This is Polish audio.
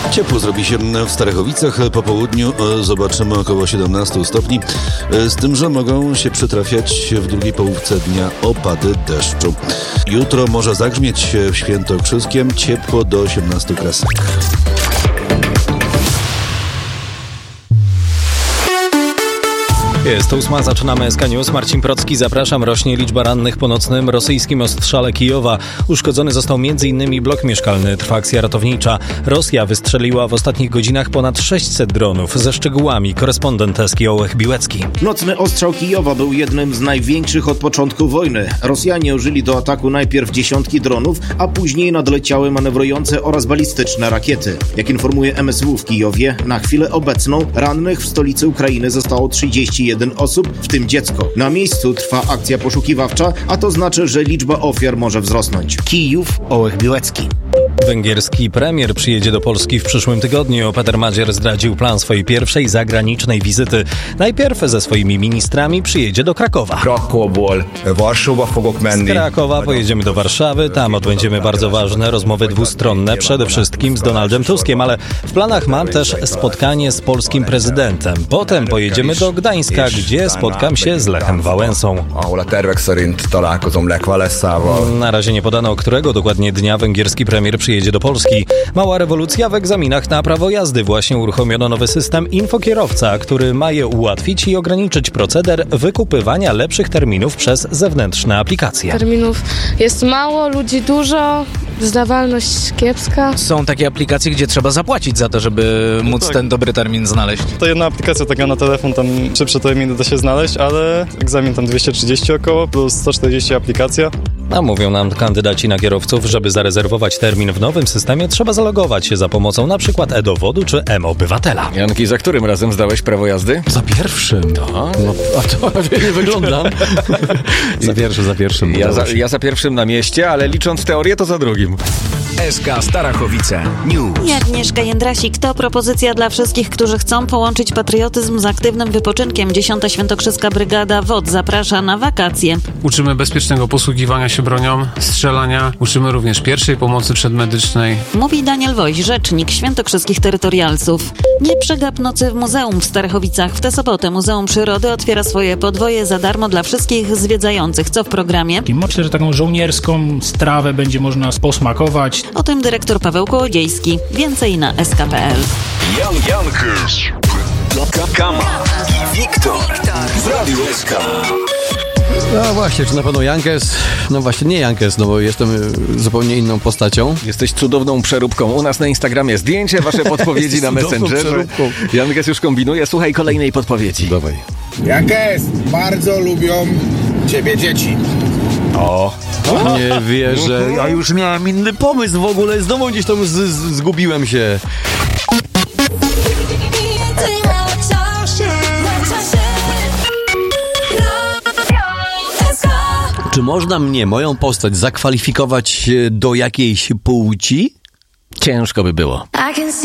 Ciepło zrobi się w Starachowicach. Po południu zobaczymy około 17 stopni. Z tym, że mogą się przytrafiać w drugiej połówce dnia opady deszczu. Jutro może zagrzmieć w Świętokrzyskiem. Ciepło do 18 kresek. Jest 8, zaczynamy SK News. Marcin Procki, zapraszam. Rośnie liczba rannych po nocnym rosyjskim ostrzale Kijowa. Uszkodzony został m.in. blok mieszkalny. Trwa akcja ratownicza. Rosja wystrzeliła w ostatnich godzinach ponad 600 dronów. Ze szczegółami korespondent SK Ołech Biłecki. Nocny ostrzał Kijowa był jednym z największych od początku wojny. Rosjanie użyli do ataku najpierw dziesiątki dronów, a później nadleciały manewrujące oraz balistyczne rakiety. Jak informuje MSW w Kijowie, na chwilę obecną rannych w stolicy Ukrainy zostało 31 osób, w tym dziecko. Na miejscu trwa akcja poszukiwawcza, a to znaczy, że liczba ofiar może wzrosnąć. Kijów, Ołech Biłecki. Węgierski premier przyjedzie do Polski w przyszłym tygodniu. Peter Madzier zdradził plan swojej pierwszej zagranicznej wizyty. Najpierw ze swoimi ministrami przyjedzie do Krakowa. Z Krakowa pojedziemy do Warszawy. Tam odbędziemy bardzo ważne rozmowy dwustronne, przede wszystkim z Donaldem Tuskiem, ale w planach mam też spotkanie z polskim prezydentem. Potem pojedziemy do Gdańska, gdzie spotkam się z Lechem Wałęsą. Na razie nie podano, którego dokładnie dnia węgierski premier przyjedzie do Polski. Mała rewolucja w egzaminach na prawo jazdy. Właśnie uruchomiono nowy system Infokierowca, który ma je ułatwić i ograniczyć proceder wykupywania lepszych terminów przez zewnętrzne aplikacje. Terminów jest mało, ludzi dużo, zdawalność kiepska. Są takie aplikacje, gdzie trzeba zapłacić za to, żeby móc ten dobry termin znaleźć. To jedna aplikacja taka na telefon, tam szybsze terminy da się znaleźć, ale egzamin tam 230 około, plus 140 aplikacja. A mówią nam kandydaci na kierowców, żeby zarezerwować termin w nowym systemie, trzeba zalogować się za pomocą np. e-dowodu czy m-obywatela. Janki, za którym razem zdałeś prawo jazdy? Za pierwszym. A to nie wyglądam. Za pierwszym. Ja za pierwszym na mieście, ale licząc teorię, to za drugim. SK Starachowice News. Agnieszka Jędrasik, to propozycja dla wszystkich, którzy chcą połączyć patriotyzm z aktywnym wypoczynkiem. 10. Świętokrzyska Brygada WOT zaprasza na wakacje. Uczymy bezpiecznego posługiwania się bronią, strzelania. Uczymy również pierwszej pomocy przedmedycznej. Mówi Daniel Woś, rzecznik świętokrzyskich terytorialców. Nie przegap nocy w muzeum w Starachowicach. W tę sobotę Muzeum Przyrody otwiera swoje podwoje za darmo dla wszystkich zwiedzających. Co w programie? Myślę, że taką żołnierską strawę będzie można posmakować. O tym dyrektor Paweł Kołodziejski. Więcej na sk.pl. Jankes, Kama i Wiktor w Radiu SK. No właśnie, czy na pewno Jankes? No właśnie, nie Jankes, no bo jestem zupełnie inną postacią. Jesteś cudowną przeróbką. U nas na Instagramie zdjęcie, wasze podpowiedzi na Messengerze. Jankes już kombinuje. Słuchaj kolejnej podpowiedzi. Dawaj. Jankes, bardzo lubią ciebie dzieci. Nie wierzę. Ja już miałem inny pomysł w ogóle. Znowu gdzieś tam zgubiłem się. Czy można mnie, moją postać, zakwalifikować do jakiejś płci? Ciężko by było.